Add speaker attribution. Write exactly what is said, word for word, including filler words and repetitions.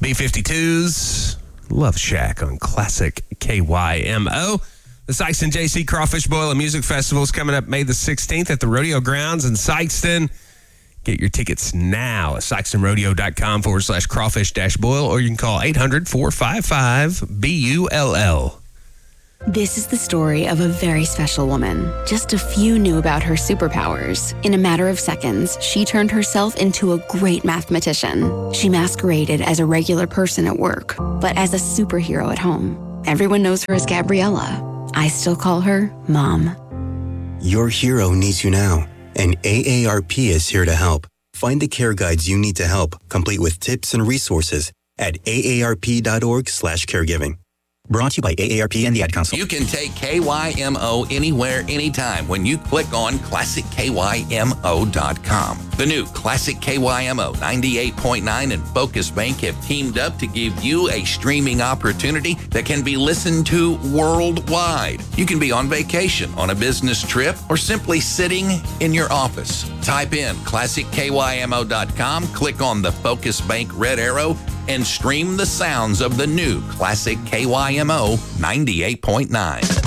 Speaker 1: B fifty-twos, Love Shack on Classic K Y M O. The Sykes and J C Crawfish Boil and Music Festival is coming up May the sixteenth at the Rodeo Grounds in Sykeston. Get your tickets now at sykestonrodeo.com forward slash crawfish dash boil, or you can call eight hundred, four five five, B U L L.
Speaker 2: This is the story of a very special woman. Just a few knew about her superpowers. In a matter of seconds, she turned herself into a great mathematician. She masqueraded as a regular person at work, but as a superhero at home. Everyone knows her as Gabriella. I still call her Mom.
Speaker 3: Your hero needs you now, and A A R P is here to help. Find the care guides you need to help, complete with tips and resources at aarp.org slash caregiving. Brought to you by A A R P and the Ad Council.
Speaker 4: You can take K Y M O anywhere, anytime when you click on classic K Y M O dot com. The new Classic K Y M O ninety-eight point nine and Focus Bank have teamed up to give you a streaming opportunity that can be listened to worldwide. You can be on vacation, on a business trip, or simply sitting in your office. Type in classic K Y M O dot com, click on the Focus Bank red arrow, and stream the sounds of the new Classic K Y M O ninety-eight point nine.